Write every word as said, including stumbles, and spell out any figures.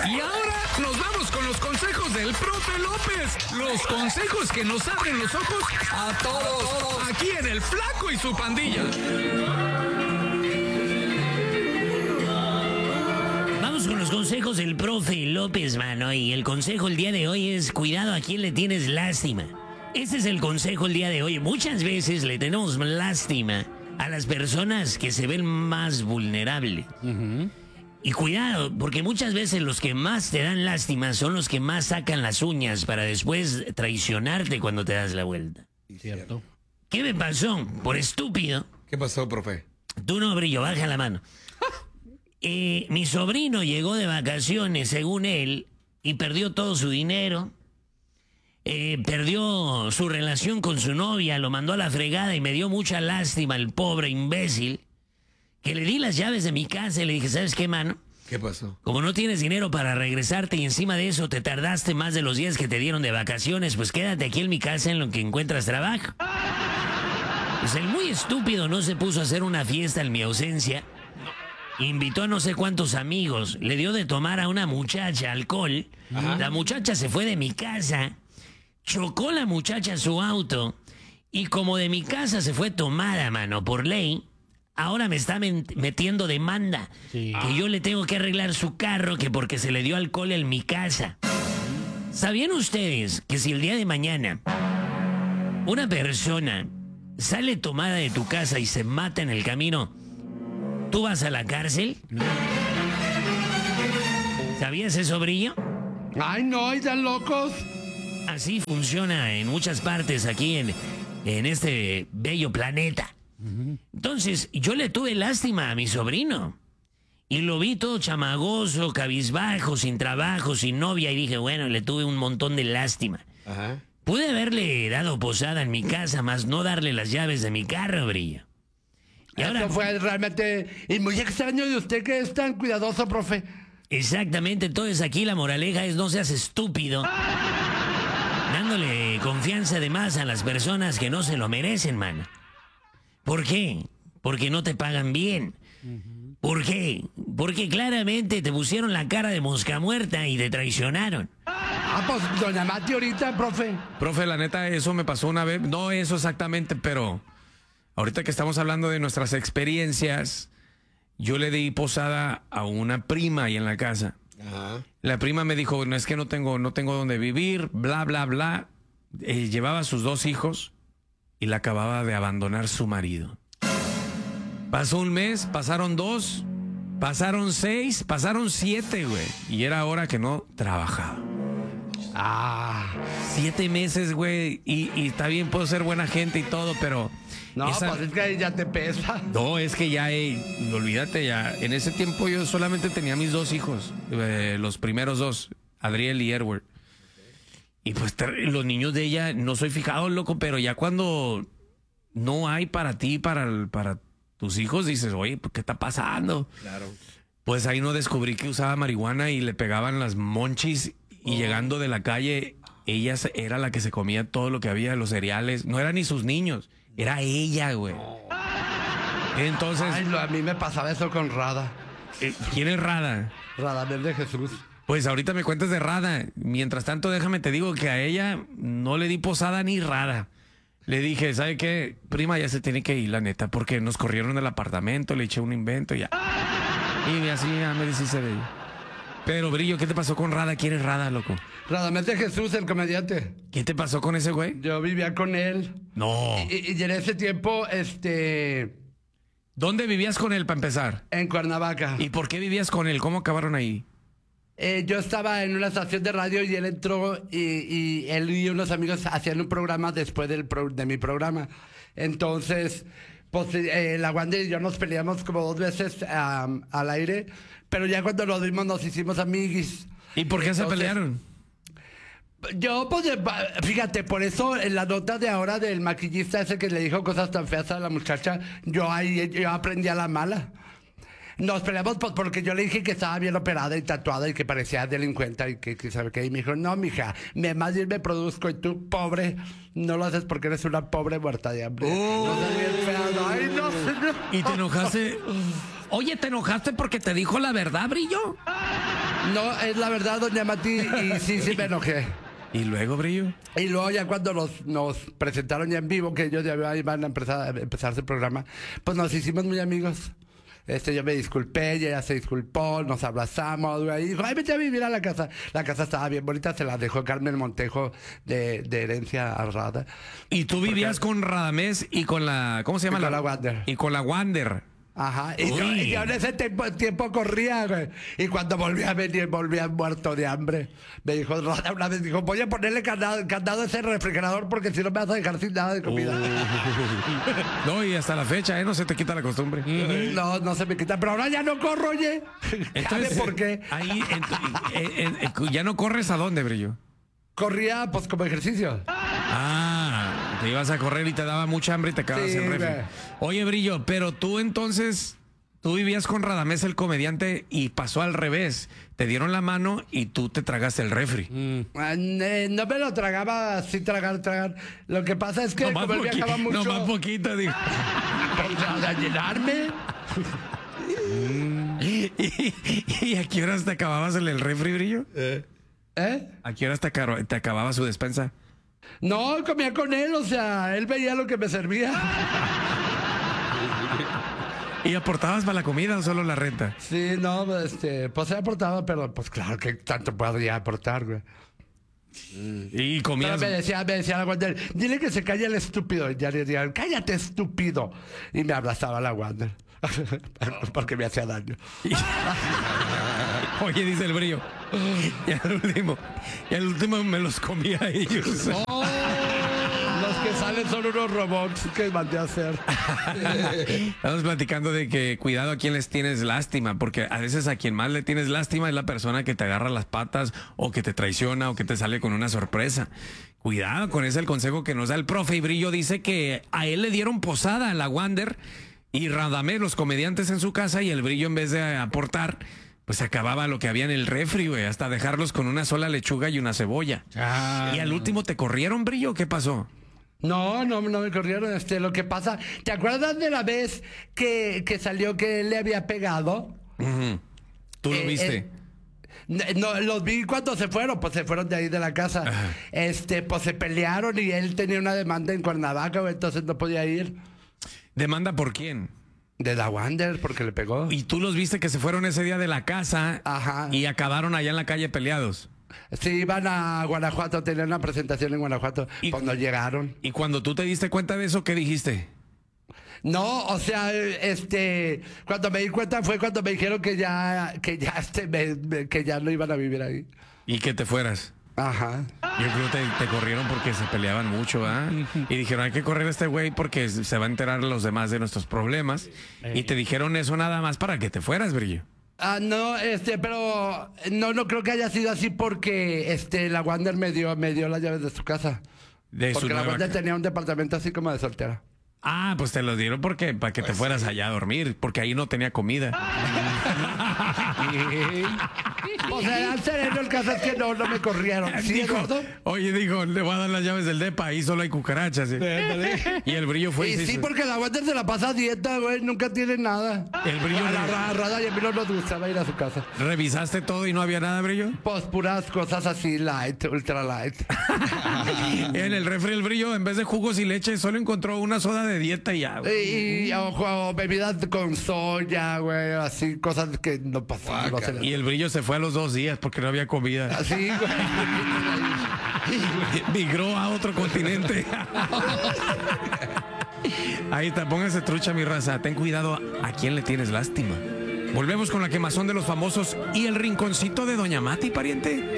Y ahora nos vamos con los consejos del profe López. Los consejos que nos abren los ojos a todos. Aquí en El Flaco y su pandilla. Vamos con los consejos del profe López, mano. Y el consejo el día de hoy es: cuidado a quien le tienes lástima. Ese es el consejo el día de hoy. Muchas veces le tenemos lástima a las personas que se ven más vulnerables. Uh-huh. Y cuidado, porque muchas veces los que más te dan lástima son los que más sacan las uñas para después traicionarte cuando te das la vuelta. Cierto. ¿Qué me pasó? Por estúpido. ¿Qué pasó, profe? Tú no, Brillo, baja la mano. Eh, mi sobrino llegó de vacaciones, según él, y perdió todo su dinero. Eh, perdió su relación con su novia, lo mandó a la fregada y me dio mucha lástima el pobre imbécil, que le di las llaves de mi casa y le dije, ¿sabes qué, mano? ¿Qué pasó? Como no tienes dinero para regresarte y encima de eso te tardaste más de los días que te dieron de vacaciones, pues quédate aquí en mi casa en lo que encuentras trabajo. Pues el muy estúpido no se puso a hacer una fiesta en mi ausencia. Invitó a no sé cuántos amigos, le dio de tomar a una muchacha alcohol. Ajá. La muchacha se fue de mi casa. Chocó la muchacha su auto y como de mi casa se fue tomada, mano, por ley, ahora me está metiendo demanda. Sí. Que yo le tengo que arreglar su carro, que porque se le dio alcohol en mi casa. ¿Sabían ustedes que si el día de mañana una persona sale tomada de tu casa y se mata en el camino, tú vas a la cárcel? ¿Sabías eso, Brillo? Ay, no, están locos. Así funciona en muchas partes aquí en, en este bello planeta. Uh-huh. Entonces, yo le tuve lástima a mi sobrino. Y lo vi todo chamagoso, cabizbajo, sin trabajo, sin novia. Y dije, bueno, le tuve un montón de lástima. Uh-huh. Pude haberle dado posada en mi casa, más no darle las llaves de mi carro, Brillo. Y Esto ahora fue realmente y muy extraño de usted, que es tan cuidadoso, profe. Exactamente, entonces aquí la moraleja es: no seas estúpido. Dándole confianza de más a las personas que no se lo merecen, mano. ¿Por qué? Porque no te pagan bien. Uh-huh. ¿Por qué? Porque claramente te pusieron la cara de mosca muerta y te traicionaron. Ah, pues doña Mati ahorita, profe. Profe, la neta, eso me pasó una vez. No eso exactamente, pero ahorita que estamos hablando de nuestras experiencias, yo le di posada a una prima ahí en la casa. Ajá. La prima me dijo, no, es que no tengo, no tengo dónde vivir, bla, bla, bla. Eh, llevaba a sus dos hijos y la acababa de abandonar su marido. Pasó un mes, pasaron dos, pasaron seis, pasaron siete, güey. Y era hora que no trabajaba. Ah, siete meses, güey. Y, y está bien, puedo ser buena gente y todo, pero... No, esa... pues es que ahí ya te pesa. No, es que ya, eh, olvídate ya. En ese tiempo yo solamente tenía mis dos hijos, eh, los primeros dos, Adriel y Edward. Y pues los niños de ella, no soy fijado, loco, pero ya cuando no hay para ti, para, para tus hijos, dices, oye, ¿qué está pasando? Claro. Pues ahí no descubrí que usaba marihuana y le pegaban las monchis y oh. Llegando de la calle, ella era la que se comía todo lo que había, los cereales. No eran ni sus niños. Era ella, güey. Entonces... Ay, a mí me pasaba eso con Rada. ¿Quién es Rada? Radamel de Jesús. Pues ahorita me cuentas de Rada. Mientras tanto, déjame te digo que a ella no le di posada ni Rada. Le dije, ¿sabe qué? Prima, ya se tiene que ir, la neta, porque nos corrieron del apartamento, le eché un invento y ya. Y así ya me deshice de ella. Pero, Brillo, ¿qué te pasó con Rada? ¿Quién es Rada, loco? Radamel de Jesús, el comediante. ¿Qué te pasó con ese güey? Yo vivía con él. No. Y, y en ese tiempo, este... ¿Dónde vivías con él, para empezar? En Cuernavaca. ¿Y por qué vivías con él? ¿Cómo acabaron ahí? Eh, yo estaba en una estación de radio y él entró y, y él y unos amigos hacían un programa después del pro, de mi programa. Entonces... Pues eh, la Wanda y yo nos peleamos como dos veces um, al aire, pero ya cuando nos vimos nos hicimos amiguis. ¿Y por qué Entonces, se pelearon? Yo, pues, fíjate, por eso en la nota de ahora del maquillista ese que le dijo cosas tan feas a la muchacha, yo ahí yo aprendí a la mala. Nos peleamos pues, porque yo le dije que estaba bien operada y tatuada y que parecía delincuente y que, que sabe qué. Y me dijo, no, mija, me, más bien me produzco y tú, pobre, no lo haces porque eres una pobre muerta de hambre. Oh. No seas bien fea, no, ay, no, no. ¿Y te enojaste? Oye, ¿te enojaste porque te dijo la verdad, Brillo? No, es la verdad, doña Mati, y sí, sí me enojé. ¿Y luego, Brillo? Y luego ya cuando nos, nos presentaron ya en vivo, que ellos ya iban a empezar, a empezar el programa, pues nos hicimos muy amigos. Este, yo me disculpé, y ella se disculpó, nos abrazamos, güey, y dijo, ay, vete a vivir a la casa. La casa estaba bien bonita, se la dejó Carmen Montejo de, de herencia a Rada. Y tú vivías Porque... con Radamés y con la, ¿cómo se llama? Y con la Wander. Y con la Wander. Ajá, y yo, y yo en ese tiempo, tiempo corría, güey. Y cuando volví a venir, volvía muerto de hambre. Me dijo, Rada una vez, dijo, voy a ponerle candado, candado a ese refrigerador porque si no me vas a dejar sin nada de comida. Uh. No, y hasta la fecha, ¿eh? No se te quita la costumbre. Uh-huh. No, no se me quita. Pero ahora ya no corro, oye. Entonces, ¿por qué? Ahí, en tu, en, en, ¿ya no corres a dónde, Brillo? Corría, pues, como ejercicio. Ah, te ibas a correr y te daba mucha hambre y te acabas Sí, el refri. güey. Oye, Brillo, pero tú entonces, tú vivías con Radamés, el comediante, y pasó al revés. Te dieron la mano y tú te tragaste el refri. Mm. Eh, no me lo tragaba así, tragar, tragar. Lo que pasa es que No más, como él poqui- viajaba mucho... no más poquito, digo. Para llenarme. ¿Y, y, y a qué horas te acababas el, el refri, Brillo? ¿Eh? ¿A qué horas te, acaro- te acababa su despensa? No, comía con él, o sea, él veía lo que me servía. ¿Y aportabas para la comida o solo la renta? Sí, no, este, pues he aportado, pero pues claro que tanto podría aportar, güey. Y comías... Pero me decía, me decía la Wander, dile que se calle el estúpido. Y ya le decía, cállate, estúpido. Y me abrazaba la Wander. Porque me hacía daño. Oye, dice el Brillo. Y al último, y al último me los comía a ellos. Oh, los que salen son unos robots que mandé a hacer. Estamos platicando de que cuidado a quien les tienes lástima, porque a veces a quien más le tienes lástima es la persona que te agarra las patas o que te traiciona o que te sale con una sorpresa. Cuidado con ese, es el consejo que nos da el profe. Y Brillo dice que a él le dieron posada a la Wander y Radamés, los comediantes en su casa, y el Brillo en vez de aportar, pues acababa lo que había en el refri, güey, hasta dejarlos con una sola lechuga y una cebolla. Ah. Y al último te corrieron, Brillo, ¿qué pasó? No, no, no me corrieron. Este, lo que pasa, ¿te acuerdas de la vez que, que salió que él le había pegado? Uh-huh. ¿Tú lo Eh, viste? eh, No, los vi cuando se fueron, pues se fueron de ahí de la casa. Ajá. Este, pues se pelearon y él tenía una demanda en Cuernavaca, güey, entonces no podía ir. ¿Demanda por quién? De la Wander, porque le pegó. Y tú los viste que se fueron ese día de la casa. Ajá. Y acabaron allá en la calle peleados. Sí, iban a Guanajuato, tenían una presentación en Guanajuato. Y- Pues no llegaron. Y cuando tú te diste cuenta de eso, ¿qué dijiste? No, o sea, este, cuando me di cuenta fue cuando me dijeron que ya, que ya, este, me- me- que ya no iban a vivir ahí. Y que te fueras. Ajá. Yo creo que te, te corrieron porque se peleaban mucho, ¿ah? Y dijeron, hay que correr a este güey porque se va a enterar los demás de nuestros problemas. Y te dijeron eso nada más para que te fueras, Brillo. Ah, no, este, pero no, no creo que haya sido así porque, este, la Wander me dio, me dio las llaves de su casa. De su Porque la nueva Wander ca- tenía un departamento así como de soltera. Ah, pues te lo dieron porque para que te fueras allá a dormir, porque ahí no tenía comida. O sea, al sereno el caso es que no, no me corrieron. ¿Sí, Dijo, Eduardo? oye, dijo, le voy a dar las llaves del depa, ahí solo hay cucarachas. ¿eh? Y el Brillo fue y Y se sí, hizo- porque la Wander se la pasa a dieta, güey, nunca tiene nada. El Brillo A la re- ra- Rada y a mí no nos gustaba ir a su casa. ¿Revisaste todo y no había nada, Brillo? Pues puras cosas así, light, ultra light. En el refri el Brillo, en vez de jugos y leche, solo encontró una soda de dieta y ya. güey. Y, y ojo, bebidas con soya, güey, así, cosas que no pasan. No se- Y el Brillo se fue a los dos días porque no había comida. Así, güey. Migró a otro continente. Ahí está, póngase trucha, mi raza. Ten cuidado a quién le tienes lástima. Volvemos con la quemazón de los famosos y el rinconcito de Doña Mati, pariente.